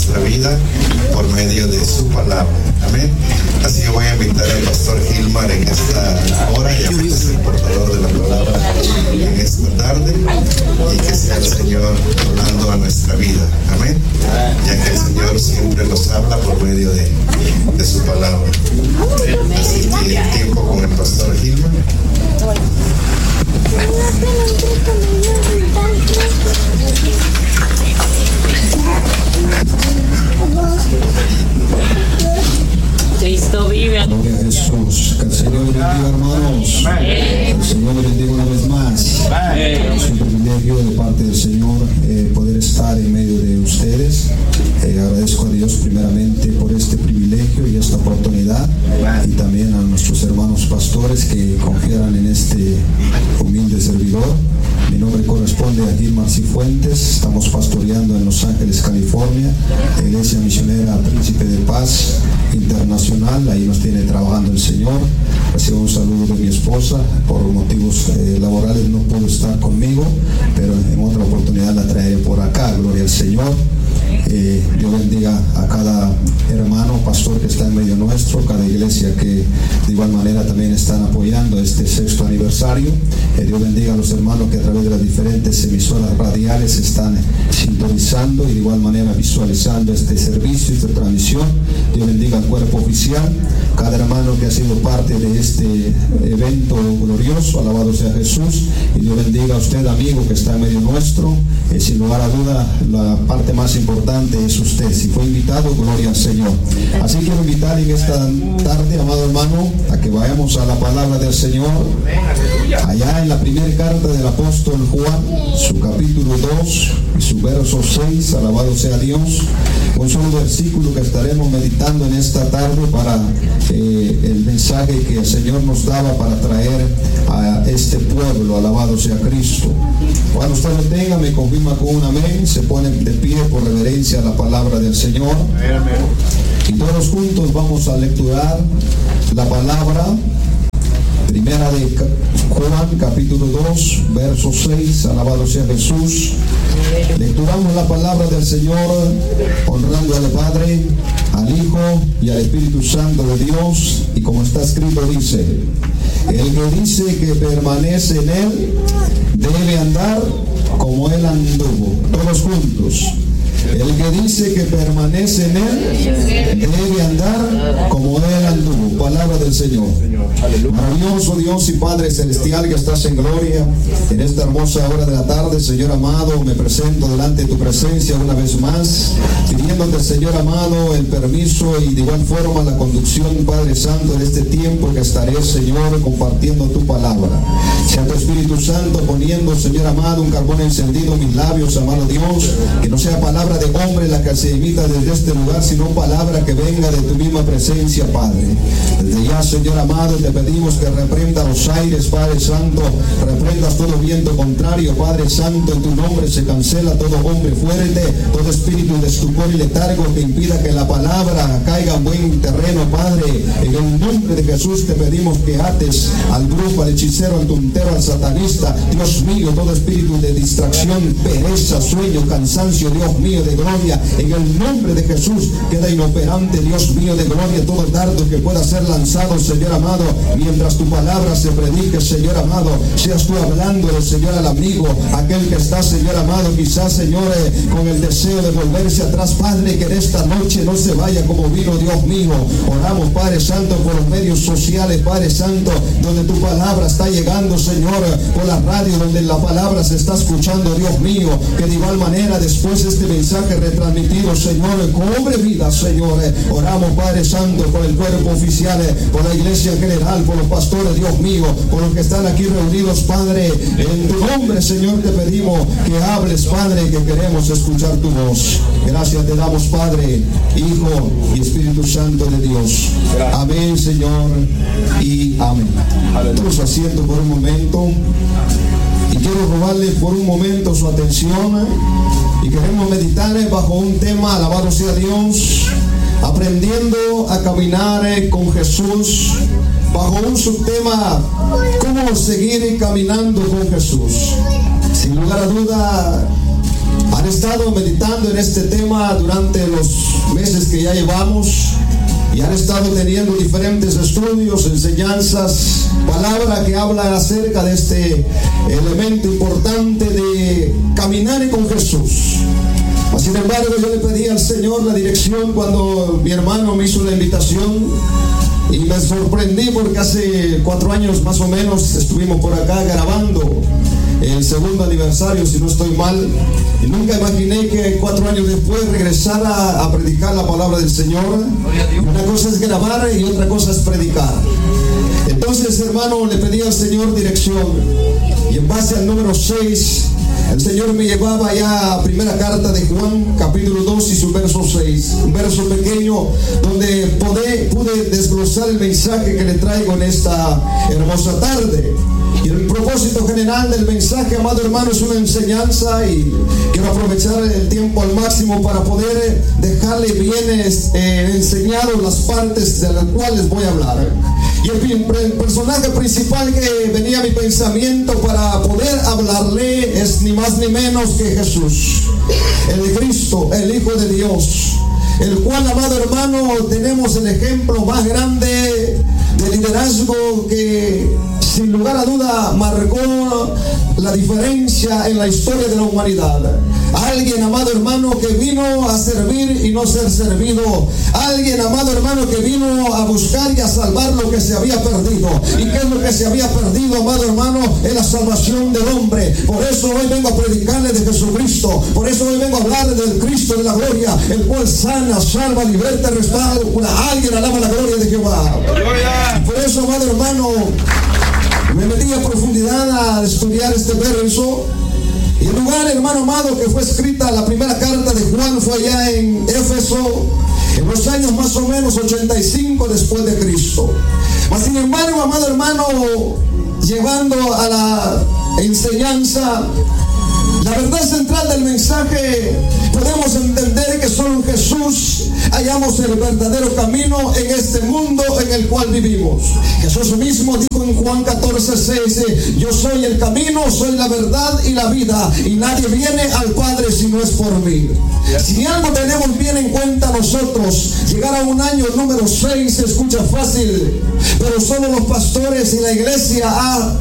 nuestra vida por medio de su palabra. Amén. Así que voy a invitar al pastor Gilmar en esta hora, ya que es el portador de la palabra en esta tarde, y que sea el Señor hablando a nuestra vida. Amén. Ya que el Señor siempre nos habla por medio de su palabra. Así que el tiempo con el pastor Gilmar. Cristo vive. Gloria a Jesús. Que el Señor bendiga, hermanos. Que el Señor bendiga una vez más. Es un privilegio de parte del Señor poder estar en medio de ustedes. Agradezco a Dios primeramente por este privilegio y esta oportunidad, y también a nuestros hermanos pastores que confían en este humilde servidor. Mi nombre corresponde a Gilmar Cifuentes. Estamos pastoreando en Los Ángeles, California, la Iglesia Misionera Príncipe de Paz Internacional. Ahí nos tiene trabajando el Señor. Recibo un saludo de mi esposa. Por motivos laborales no pudo estar conmigo, pero en otra oportunidad la traeré por acá. Gloria al Señor. Dios bendiga a cada hermano pastor que está en medio nuestro, cada iglesia que de igual manera también están apoyando este 6º aniversario. Dios bendiga a los hermanos que a través de las diferentes emisoras radiales están sintonizando y de igual manera visualizando este servicio, esta transmisión. Dios bendiga al cuerpo oficial, cada hermano que ha sido parte de este evento glorioso. Alabado sea Jesús. Y Dios bendiga a usted, amigo, que está en medio nuestro. Sin lugar a duda, la parte más importante es usted. Si fue invitado, gloria al Señor. Así quiero invitar en esta tarde, amado hermano, a que vayamos a la palabra del Señor. Allá en la primera carta del apóstol Juan, su capítulo 2 y su verso 6, alabado sea Dios. Un solo versículo que estaremos meditando en esta tarde para el mensaje que el Señor nos daba para traer a este pueblo. Alabado sea Cristo. Cuando usted lo tenga, me confirma con un amén. Se ponen de pie por reverencia a la palabra del Señor. Y todos juntos vamos a lecturar la palabra. Primera de Juan, capítulo 2, verso 6, alabado sea Jesús. Lecturamos la palabra del Señor, honrando al Padre, al Hijo y al Espíritu Santo de Dios. Y como está escrito, dice: el que dice que permanece en Él, debe andar como Él anduvo. Todos juntos. El que dice que permanece en Él debe andar como Él anduvo. Palabra del Señor. Maravilloso Dios y Padre celestial que estás en gloria, en esta hermosa hora de la tarde, Señor amado, me presento delante de tu presencia una vez más, pidiéndote, Señor amado, el permiso y de igual forma la conducción, Padre Santo, en este tiempo que estaré, Señor, compartiendo tu palabra. Sea tu Espíritu Santo poniendo, Señor amado, un carbón encendido en mis labios, amado Dios, que no sea palabra de hombre la que se emita desde este lugar, sino palabra que venga de tu misma presencia, Padre. Desde ya, Señor amado, te pedimos que reprenda los aires, Padre Santo, reprendas todo viento contrario, Padre Santo, en tu nombre se cancela todo hombre fuerte, todo espíritu de estupor y letargo que impida que la palabra caiga en buen terreno, Padre. En el nombre de Jesús te pedimos que ates al brujo, al hechicero, al tontero, al satanista, Dios mío, todo espíritu de distracción, pereza, sueño, cansancio, Dios mío de gloria, en el nombre de Jesús queda inoperante, Dios mío de gloria, todo dardo que pueda ser lanzado, Señor amado, mientras tu palabra se predique, Señor amado, seas tú hablándole, Señor, al amigo, aquel que está, Señor amado, quizás, Señor, con el deseo de volverse atrás, Padre, que en esta noche no se vaya como vino, Dios mío. Oramos, Padre Santo, por los medios sociales, Padre Santo, donde tu palabra está llegando, Señor, por la radio, donde la palabra se está escuchando, Dios mío, que de igual manera después de este mensaje retransmitido, Señor, cobre vida, Señor. Oramos, Padre Santo, por el cuerpo oficial, por la iglesia en general, por los pastores, Dios mío, por los que están aquí reunidos, Padre. En tu nombre, Señor, te pedimos que hables, Padre, que queremos escuchar tu voz. Gracias te damos, Padre, Hijo y Espíritu Santo de Dios. Amén, Señor, y amén. Todos asiento por un momento. Y quiero robarle por un momento su atención. Y queremos meditar bajo un tema, alabado sea Dios, aprendiendo a caminar con Jesús, bajo un subtema, cómo seguir caminando con Jesús. Sin lugar a duda, han Han estado meditando en este tema durante los meses que ya llevamos y han estado teniendo diferentes estudios, enseñanzas, palabras que hablan acerca de este elemento importante de caminar con Jesús. Sin embargo, yo le pedí al Señor la dirección cuando mi hermano me hizo la invitación y me sorprendí porque hace 4 años más o menos estuvimos por acá grabando el segundo aniversario, si no estoy mal, y nunca imaginé que 4 años después regresara a predicar la palabra del Señor. Una cosa es grabar y otra cosa es predicar. Entonces, hermano, le pedí al Señor dirección y en base al número 6 el Señor me llevaba ya a primera carta de Juan, capítulo 2 y su verso 6. Un verso pequeño donde pude desglosar el mensaje que le traigo en esta hermosa tarde. Y el propósito general del mensaje, amado hermano, es una enseñanza y quiero aprovechar el tiempo al máximo para poder dejarle bien enseñado las partes de las cuales voy a hablar. Y el personaje principal que venía a mi pensamiento para poder hablarle es ni más ni menos que Jesús, el Cristo, el Hijo de Dios, el cual, amado hermano, tenemos el ejemplo más grande de liderazgo que sin lugar a duda marcó la diferencia en la historia de la humanidad. Alguien, amado hermano, que vino a servir y no ser servido. Alguien, amado hermano, que vino a buscar y a salvar lo que se había perdido. ¿Y qué es lo que se había perdido, amado hermano? Es la salvación del hombre. Por eso hoy vengo a predicarle de Jesucristo. Por eso hoy vengo a hablar del Cristo de la gloria, el cual sana, salva, liberta, restaura. Alguien alaba la gloria de Jehová. Por eso, amado hermano, me metí a profundidad a estudiar este verso. Y el lugar, hermano amado, que fue escrita la primera carta de Juan fue allá en Éfeso, en los años más o menos 85 después de Cristo. Mas sin embargo, amado hermano, llevando a la enseñanza, la verdad central del mensaje, podemos entender que solo en Jesús hallamos el verdadero camino en este mundo en el cual vivimos. Jesús mismo dijo en Juan 14:6, yo soy el camino, soy la verdad y la vida, y nadie viene al Padre si no es por mí. Si algo tenemos bien en cuenta nosotros, llegar a un año número 6 se escucha fácil, pero solo los pastores y la iglesia